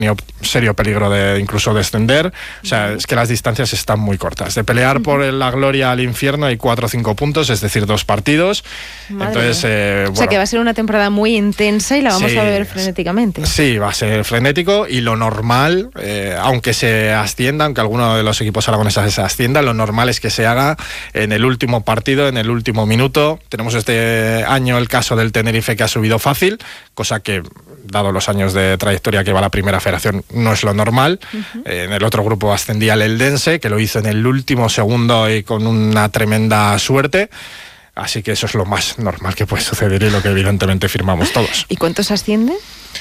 serio peligro de incluso descender. O sea, es que las distancias están muy cortas. De pelear por la gloria al infierno hay 4 o 5 puntos, es decir, 2 partidos. Entonces, o sea, que va a ser una temporada muy intensa y la vamos a ver frenéticamente. Sí, va a ser frenético, y lo normal, aunque se ascienda, aunque alguno de los equipos aragoneses se ascienda, lo normal es que se haga en el último partido, en el último minuto. Tenemos este año el caso del Tenerife, que ha subido fácil, cosa que, dado los años de trayectoria que va la primera federación, no es lo normal. En el otro grupo ascendía el Eldense, que lo hizo en el último segundo y con una tremenda suerte. Así que eso es lo más normal que puede suceder y lo que evidentemente firmamos todos. ¿Y cuántos ascienden?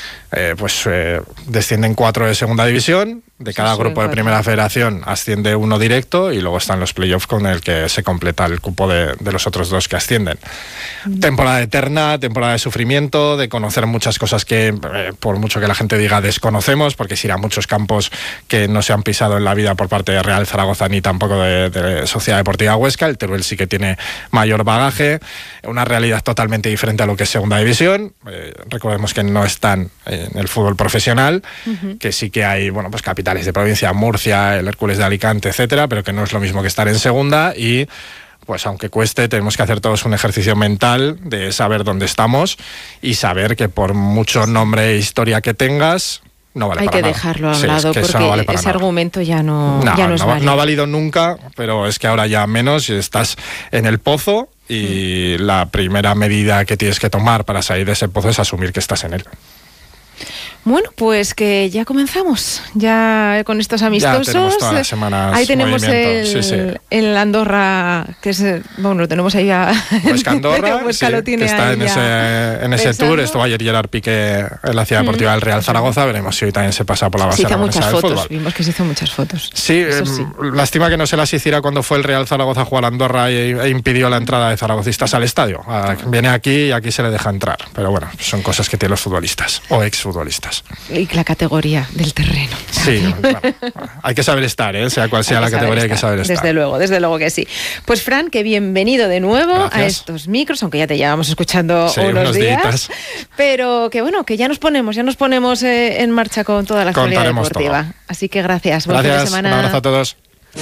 Descienden 4 de segunda división. De cada grupo de primera federación asciende uno directo, y luego están los playoffs con el que se completa el cupo de los otros 2 que ascienden. Temporada eterna, temporada de sufrimiento, de conocer muchas cosas que, por mucho que la gente diga, desconocemos, porque es ir a muchos campos que no se han pisado en la vida por parte de Real Zaragoza ni tampoco de Sociedad Deportiva Huesca. El Teruel sí que tiene mayor bagaje, una realidad totalmente diferente a lo que es segunda división. Recordemos que no están en el fútbol profesional, que sí que hay, pues capitales de provincia, Murcia, el Hércules de Alicante, etcétera, pero que no es lo mismo que estar en segunda. Y pues aunque cueste, tenemos que hacer todos un ejercicio mental de saber dónde estamos y saber que por mucho nombre e historia que tengas, no vale para nada. Hay que dejarlo a un lado, porque no vale ese argumento ya no es válido. No ha valido nunca, pero es que ahora ya menos, y estás en el pozo, y la primera medida que tienes que tomar para salir de ese pozo es asumir que estás en él. Bueno, pues que ya comenzamos, ya con estos amistosos. Ya tenemos todas las semanas. Ahí tenemos el Andorra, que es, lo tenemos ahí a... Huesca Andorra, Huesca lo tiene, que está en ese tour. Estuvo ayer Gerard Piqué en la Ciudad Deportiva del Real Zaragoza. Veremos si hoy también se pasa por la base aragonesa del fútbol. Vimos que se hizo muchas fotos. Sí, lástima que no se las hiciera cuando fue el Real Zaragoza a jugar a Andorra e impidió la entrada de zaragocistas al estadio. Viene aquí y aquí se le deja entrar. Pero bueno, son cosas que tienen los futbolistas o exfutbolistas. Y la categoría del terreno. Sí, claro. Hay que saber estar, sea cual sea la categoría, hay que saber estar. Desde luego que sí. Pues Fran, que bienvenido de nuevo. Gracias. A estos micros, aunque ya te llevamos escuchando unos días. Pero que bueno, que ya nos ponemos en marcha con toda la actualidad deportiva. Todo. Así que gracias. Buen fin de semana. Un abrazo a todos.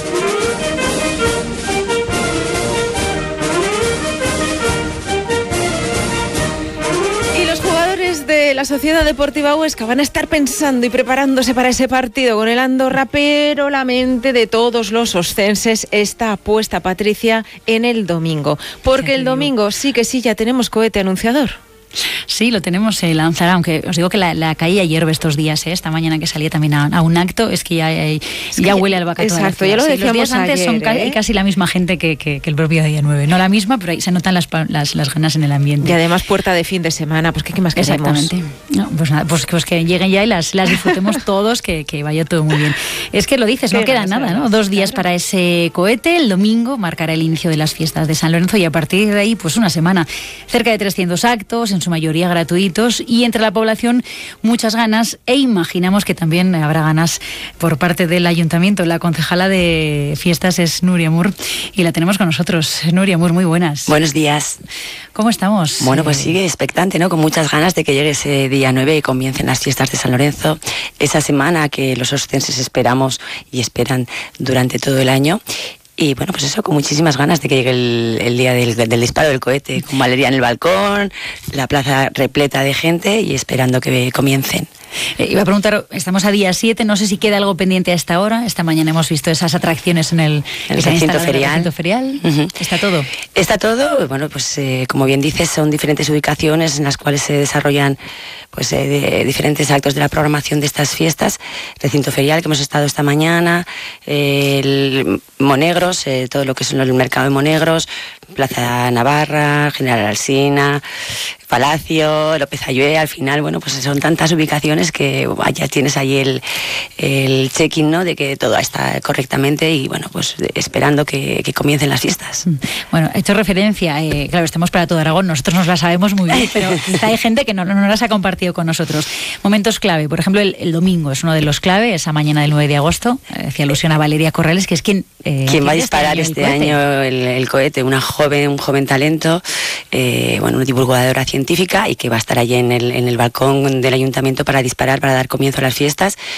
De la Sociedad Deportiva Huesca van a estar pensando y preparándose para ese partido con el Andorra, pero la mente de todos los oscenses está puesta, Patricia, en el domingo, porque el domingo sí ya tenemos cohete anunciador. Sí, lo tenemos lanzado, aunque os digo que la calle hierve estos días, esta mañana que salía también a un acto, es que ya huele al albahaca. Exacto, ya lo decíamos los días antes ayer, son casi la misma gente que el propio día 9. No la misma, pero ahí se notan las ganas en el ambiente. Y además puerta de fin de semana, pues ¿qué más queremos? Exactamente. No, pues nada, pues que lleguen ya y las disfrutemos todos, que vaya todo muy bien. Es que lo dices, no queda nada, ¿no? 2 días para ese cohete. El domingo marcará el inicio de las fiestas de San Lorenzo, y a partir de ahí, pues una semana. Cerca de 300 actos, en su mayoría gratuitos, y entre la población muchas ganas, e imaginamos que también habrá ganas por parte del ayuntamiento. La concejala de fiestas es Nuria Mur, y la tenemos con nosotros. Nuria Mur, muy buenas. Buenos días. ¿Cómo estamos? Bueno, pues sigue expectante, ¿no? Con muchas ganas de que llegue ese día 9 y comiencen las fiestas de San Lorenzo, esa semana que los oscenses esperamos y esperan durante todo el año. Y bueno, pues eso, con muchísimas ganas de que llegue el día del disparo del cohete, con Valeria en el balcón, la plaza repleta de gente y esperando que comiencen. Iba a preguntar, estamos a día 7, no sé si queda algo pendiente a esta hora. Esta mañana hemos visto esas atracciones en el recinto ferial. ¿Está todo? Está todo, bueno, pues como bien dices, son diferentes ubicaciones en las cuales se desarrollan pues diferentes actos de la programación de estas fiestas. Recinto ferial, que hemos estado esta mañana, el Monegros, todo lo que es el mercado de Monegros, Plaza Navarra, General Alsina, Palacio, López Ayué. Al final, bueno, pues son tantas ubicaciones que ya tienes ahí el check-in, ¿no? De que todo está correctamente y, bueno, pues esperando que comiencen las fiestas. Bueno, he hecho referencia, claro, estamos para todo Aragón, nosotros nos la sabemos muy bien, pero quizá hay gente que no las ha compartido con nosotros. Momentos clave, por ejemplo, el domingo es uno de los clave, esa mañana del 9 de agosto, hacía alusión a Valeria Corrales, que es quien va a disparar este año el cohete, una un joven talento, una divulgadora científica y que va a estar allí en el balcón del ayuntamiento para disparar, para dar comienzo a las fiestas.